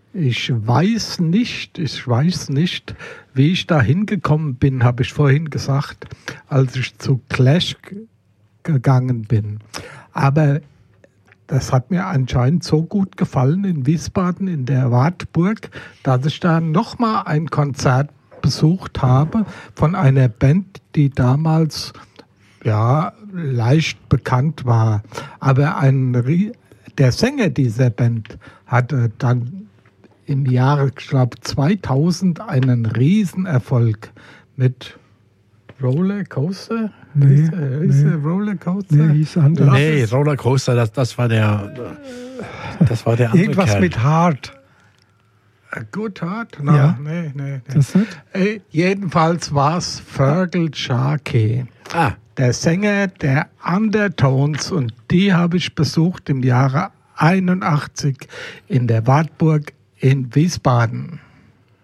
Ich weiß nicht, wie ich da hingekommen bin, habe ich vorhin gesagt, als ich zu Clash gegangen bin. Aber das hat mir anscheinend so gut gefallen in Wiesbaden, in der Wartburg, dass ich da nochmal ein Konzert besucht habe von einer Band, die damals ja leicht bekannt war. Aber der Sänger dieser Band hatte dann im Jahre, ich glaube 2000 einen Riesenerfolg mit Rollercoaster. Nee, Rollercoaster? Nee, hieß anders. Nee, Rollercoaster, das war der andere Irgendwas Kerl. mit Hart. Good Heart? Ja. Nee. Das nicht? Jedenfalls war es Fergal Sharkey. Ah, Der Sänger der Undertones, und die habe ich besucht im Jahre 81 in der Wartburg in Wiesbaden.